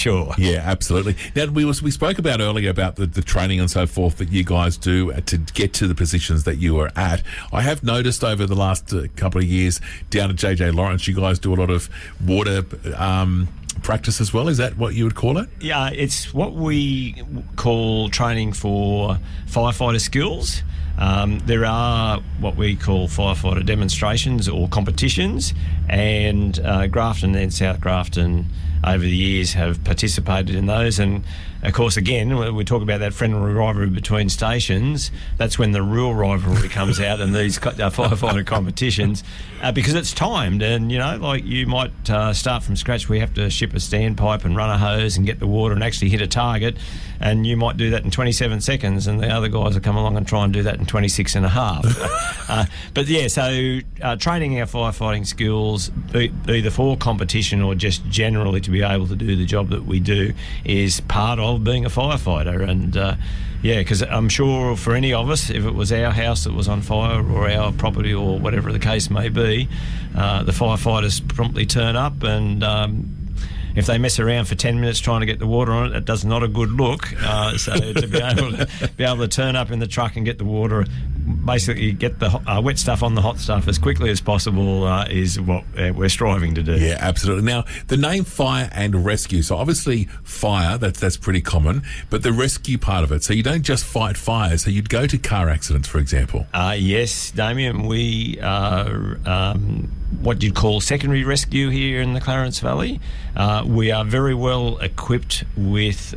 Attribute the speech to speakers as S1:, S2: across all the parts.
S1: Sure.
S2: Yeah, absolutely. Now, we spoke about earlier about the training and so forth that you guys do to get to the positions that you are at. I have noticed over the last couple of years down at JJ Lawrence, you guys do a lot of water practice as well. Is that what you would call it?
S1: Yeah, it's what we call training for firefighter skills. There are what we call firefighter demonstrations or competitions, and Grafton and South Grafton over the years have participated in those. And of course, again, when we talk about that friendly rivalry between stations, that's when the real rivalry comes out in these firefighter competitions, because it's timed. And, you know, like you might start from scratch. We have to ship a standpipe and run a hose and get the water and actually hit a target, and you might do that in 27 seconds, and the other guys will come along and try and do that in 26 and a half. But yeah, so training our firefighting skills, either for competition or just generally to be able to do the job that we do, is part of being a firefighter. And yeah, because I'm sure for any of us, if it was our house that was on fire or our property or whatever the case may be, the firefighters promptly turn up, and if they mess around for 10 minutes trying to get the water on it, it does not a good look. So to be able to turn up in the truck and get the water, basically get the wet stuff on the hot stuff as quickly as possible, is what we're striving to do.
S2: Yeah, absolutely. Now, the name Fire and Rescue. So obviously fire, that's pretty common, but the rescue part of it. So you don't just fight fires. So you'd go to car accidents, for example.
S1: Yes, Damien. We are what you'd call secondary rescue here in the Clarence Valley. We are very well equipped with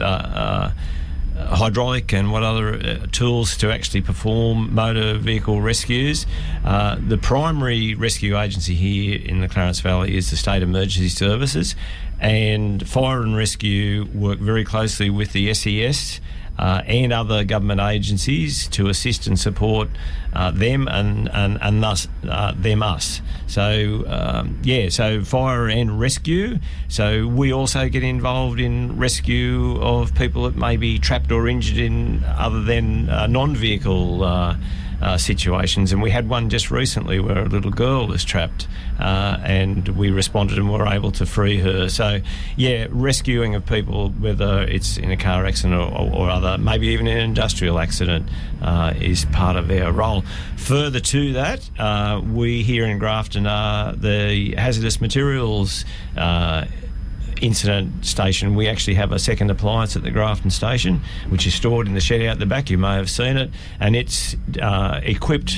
S1: hydraulic and what other tools to actually perform motor vehicle rescues. The primary rescue agency here in the Clarence Valley is the State Emergency Services, and Fire and Rescue work very closely with the SES and other government agencies to assist and support them and thus them us. So so Fire and Rescue. So we also get involved in rescue of people that may be trapped or injured in other than non-vehicle situations, and we had one just recently where a little girl was trapped, and we responded and were able to free her. So yeah, rescuing of people, whether it's in a car accident or other, maybe even in an industrial accident, is part of our role. Further to that, we here in Grafton are the hazardous materials incident station. We actually have a second appliance at the Grafton station, which is stored in the shed out the back. You may have seen it, and it's equipped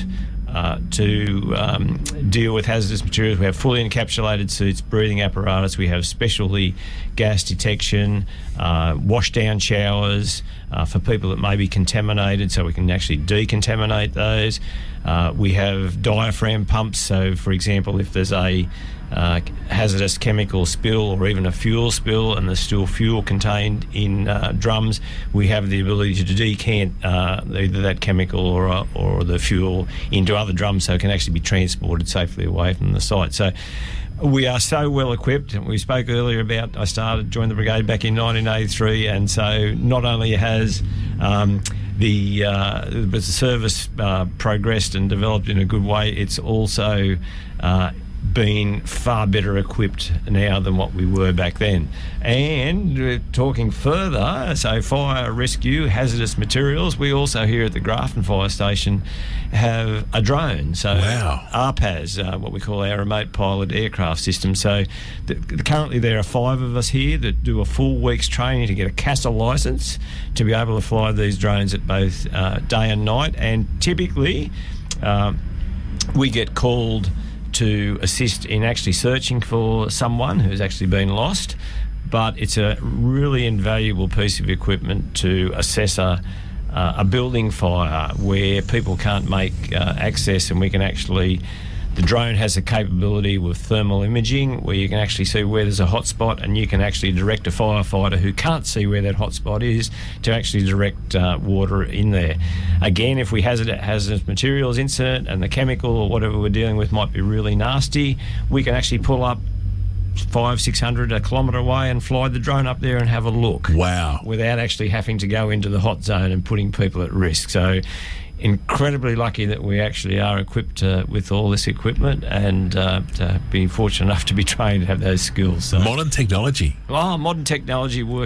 S1: to deal with hazardous materials. We have fully encapsulated suits, breathing apparatus. We have specialty gas detection, wash-down showers for people that may be contaminated, so we can actually decontaminate those. We have diaphragm pumps, so for example, if there's a hazardous chemical spill or even a fuel spill and there's still fuel contained in drums, we have the ability to decant either that chemical or the fuel into other drums so it can actually be transported safely away from the site. So we are so well equipped. We spoke earlier about joined the brigade back in 1983, and so not only has the service progressed and developed in a good way, it's also been far better equipped now than what we were back then. And talking further, so fire rescue, hazardous materials, we also here at the Grafton Fire Station have a drone. So
S2: wow.
S1: RPAS, what we call our remote pilot aircraft system. So currently there are 5 of us here that do a full week's training to get a CASA licence to be able to fly these drones at both day and night. And typically we get called to assist in actually searching for someone who's actually been lost, but it's a really invaluable piece of equipment to assess a building fire where people can't make access, and we can actually, the drone has a capability with thermal imaging where you can actually see where there's a hot spot, and you can actually direct a firefighter who can't see where that hot spot is to actually direct water in there. Again, if we hazardous materials incident and the chemical or whatever we're dealing with might be really nasty, we can actually pull up 500-600 a kilometre away and fly the drone up there and have a look.
S2: Wow.
S1: Without actually having to go into the hot zone and putting people at risk. So incredibly lucky that we actually are equipped with all this equipment, and to be fortunate enough to be trained to have those skills. So.
S2: Modern technology.
S1: Modern technology